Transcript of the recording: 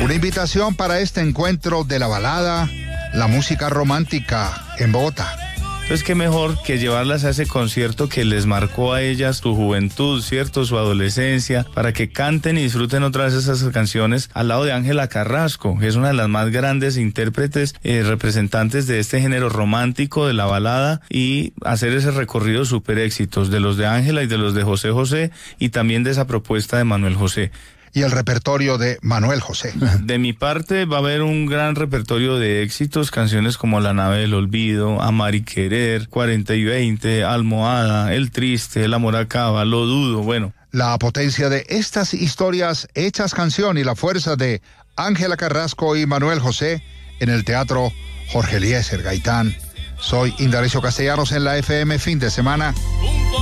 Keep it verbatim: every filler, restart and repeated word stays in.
Una invitación para este encuentro de la balada, la música romántica en Bogotá. Entonces, qué mejor que llevarlas a ese concierto que les marcó a ellas su juventud, ¿cierto? Su adolescencia, para que canten y disfruten otra vez esas canciones al lado de Ángela Carrasco, que es una de las más grandes intérpretes, eh, representantes de este género romántico, de la balada, y hacer ese recorrido super éxitos de los de Ángela y de los de José José, y también de esa propuesta de Manuel José. Y el repertorio de Manuel José. De mi parte va a haber un gran repertorio de éxitos, canciones como La nave del olvido, Amar y querer, cuarenta y veinte, Almohada, El triste, El amor acaba, Lo dudo, bueno. La potencia de estas historias hechas canción y la fuerza de Ángela Carrasco y Manuel José en el Teatro Jorge Eliezer Gaitán. Soy Indalecio Castellanos en la F M Fin de Semana.